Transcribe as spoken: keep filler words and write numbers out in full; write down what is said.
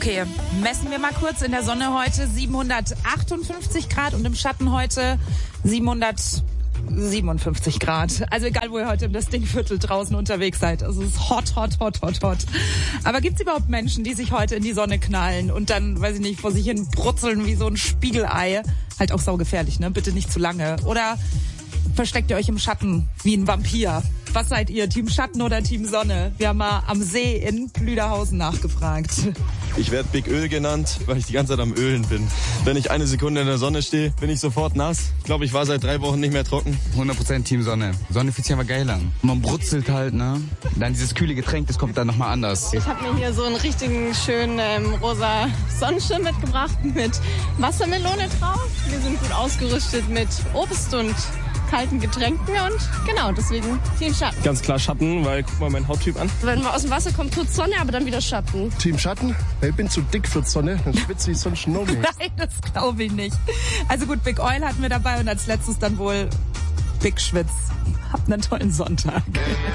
Okay, messen wir mal kurz. In der Sonne heute siebenhundertachtundfünfzig Grad und im Schatten heute siebenhundertsiebenundfünfzig Grad. Also egal, wo ihr heute im Destingviertel draußen unterwegs seid. Also es ist hot, hot, hot, hot, hot. Aber gibt's überhaupt Menschen, die sich heute in die Sonne knallen und dann, weiß ich nicht, vor sich hin brutzeln wie so ein Spiegelei? Halt auch saugefährlich, ne? Bitte nicht zu lange. Oder versteckt ihr euch im Schatten wie ein Vampir? Was seid ihr, Team Schatten oder Team Sonne? Wir haben mal am See in Plüderhausen nachgefragt. Ich werde Big Öl genannt, weil ich die ganze Zeit am Ölen bin. Wenn ich eine Sekunde in der Sonne stehe, bin ich sofort nass. Ich glaube, ich war seit drei Wochen nicht mehr trocken. hundert Prozent Team Sonne. Sonne fühlt sich aber geil an. Man brutzelt halt, ne? Dann dieses kühle Getränk, das kommt dann nochmal anders. Ich habe mir hier so einen richtigen schönen ähm, rosa Sonnenschirm mitgebracht mit Wassermelone drauf. Wir sind gut ausgerüstet mit Obst und kalten Getränken und genau, deswegen Team Schatten. Ganz klar Schatten, weil guck mal meinen Hauttyp an. Wenn man aus dem Wasser kommt, tut Sonne, aber dann wieder Schatten. Team Schatten? Ich bin zu dick für die Sonne, dann schwitze ich sonst noch mehr. Nein, das glaube ich nicht. Also gut, Big Oil hatten wir dabei und als letztes dann wohl Big Schwitz. Habt einen tollen Sonntag.